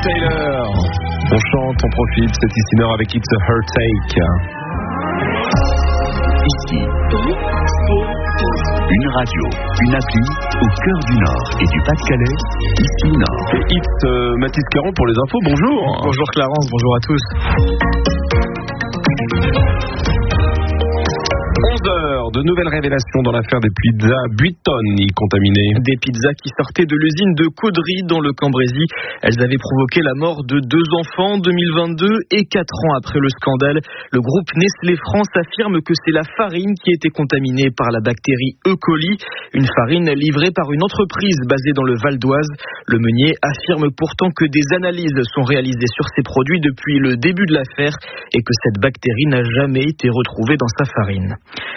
Taylor. On chante, on profite, c'est ici Nord avec It's a Heartache. Ici, une radio, une appli au cœur du Nord et du Pas-de-Calais. Ici Nord. Et It's Mathis Caron pour les infos, bonjour. Bonjour Clarence, bonjour à tous. 11h, de nouvelles révélations dans l'affaire des pizzas Buitoni contaminées. Des pizzas qui sortaient de l'usine de Caudry dans le Cambrésis. Elles avaient provoqué la mort de 2 enfants en 2022 et 4 ans après le scandale. Le groupe Nestlé France affirme que c'est la farine qui a été contaminée par la bactérie E. coli, une farine livrée par une entreprise basée dans le Val d'Oise. Le meunier affirme pourtant que des analyses sont réalisées sur ces produits depuis le début de l'affaire et que cette bactérie n'a jamais été retrouvée dans sa farine.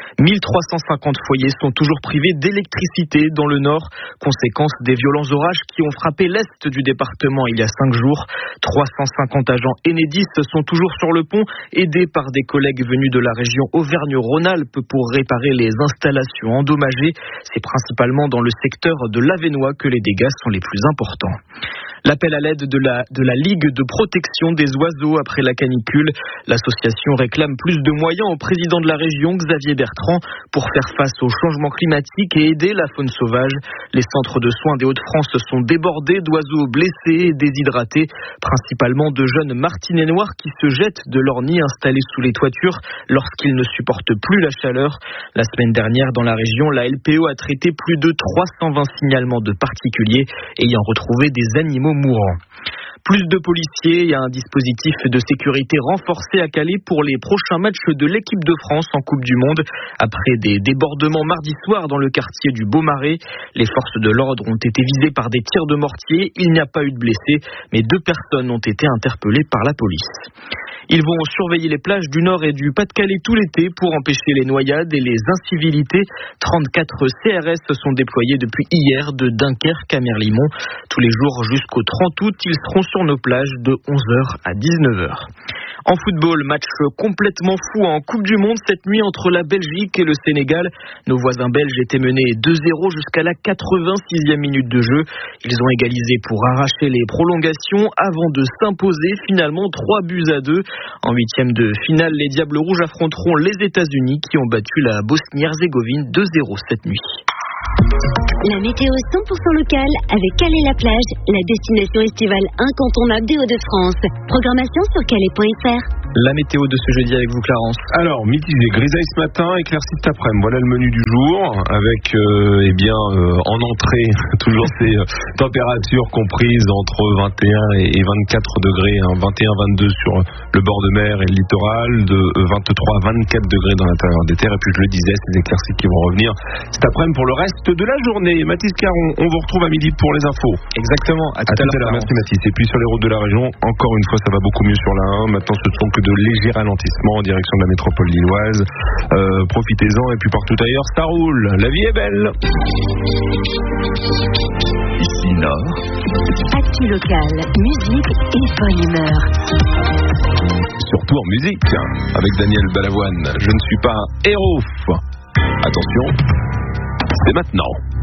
1350 foyers sont toujours privés d'électricité dans le Nord, conséquence des violents orages qui ont frappé l'Est du département il y a 5 jours. 350 agents Enedis sont toujours sur le pont, aidés par des collègues venus de la région Auvergne-Rhône-Alpes pour réparer les installations endommagées. C'est principalement dans le secteur de l'Avesnois que les dégâts sont les plus importants. L'appel à l'aide de la Ligue de protection des oiseaux après la canicule. L'association réclame plus de moyens au président de la région, Xavier Bertrand, pour faire face au changement climatique et aider la faune sauvage. Les centres de soins des Hauts-de-France sont débordés d'oiseaux blessés et déshydratés, principalement de jeunes martinets noirs qui se jettent de leur nid installé sous les toitures lorsqu'ils ne supportent plus la chaleur. La semaine dernière, dans la région, la LPO a traité plus de 320 signalements de particuliers ayant retrouvé des animaux mourants. Plus de policiers et un dispositif de sécurité renforcé à Calais pour les prochains matchs de l'équipe de France en Coupe du Monde. Après des débordements mardi soir dans le quartier du Beaumarais, les forces de l'ordre ont été visées par des tirs de mortier. Il n'y a pas eu de blessés, mais 2 personnes ont été interpellées par la police. Ils vont surveiller les plages du Nord et du Pas-de-Calais tout l'été pour empêcher les noyades et les incivilités. 34 CRS sont déployés depuis hier de Dunkerque à Merlimont. Tous les jours jusqu'au 30 août, ils seront sur nos plages de 11h à 19h. En football, match complètement fou en Coupe du Monde cette nuit entre la Belgique et le Sénégal. Nos voisins belges étaient menés 2-0 jusqu'à la 86e minute de jeu. Ils ont égalisé pour arracher les prolongations avant de s'imposer finalement 3-2. En 8e de finale, les Diables Rouges affronteront les États-Unis qui ont battu la Bosnie-Herzégovine 2-0 cette nuit. La météo 100% locale avec Calais-la-Plage, la destination estivale incontournable des Hauts-de-France. Programmation sur calais.fr. La météo de ce jeudi avec vous, Clarence. Alors, mitigé, grisaille ce matin, éclaircie cet après-midi. Voilà le menu du jour, avec en entrée, toujours ces températures comprises entre 21 et 24 degrés, 21-22 sur le bord de mer et le littoral, de 23 à 24 degrés dans l'intérieur des terres. Et puis je le disais, ces éclaircies qui vont revenir cet après-midi pour le reste de la journée. Mathis Caron, on vous retrouve à midi pour les infos. Exactement, à tout à l'heure. Merci Mathis. Et puis sur les routes de la région, encore une fois, ça va beaucoup mieux sur la 1. Maintenant, ce sont que de légers ralentissements en direction de la métropole lilloise. Profitez-en, et puis partout ailleurs, ça roule. La vie est belle. Ici Nord. Actu locale, musique et bonne humeur. Surtout en musique, avec Daniel Balavoine. Je ne suis pas un héros. Attention, c'est maintenant.